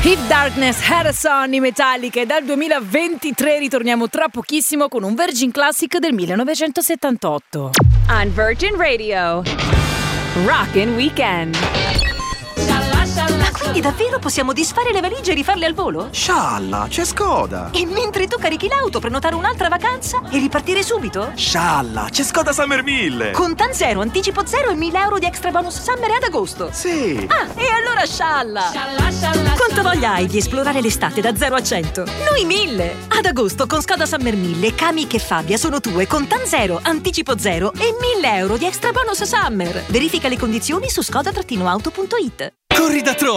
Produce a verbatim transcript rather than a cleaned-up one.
If Darkness Had a Son, i Metallica, e dal duemilaventitré ritorniamo tra pochissimo con un Virgin Classic del millenovecentosettantotto. On Virgin Radio, Rockin' Weekend. Ma quindi davvero possiamo disfare le valigie e rifarle al volo? Scialla, c'è Skoda! E mentre tu carichi l'auto, prenotare un'altra vacanza e ripartire subito? Scialla, c'è Skoda Summer mille! Con Tan Zero, anticipo zero e mille euro di extra bonus Summer ad agosto. Sì! Ah, e allora scialla! Quanta voglia hai di esplorare l'estate da zero a cento? Noi mille! Ad agosto con Skoda Summer mille, Kamiq e Fabia sono tue con Tan Zero, anticipo zero e mille euro di extra bonus Summer. Verifica le condizioni su skoda auto punto it. Corri da Tro!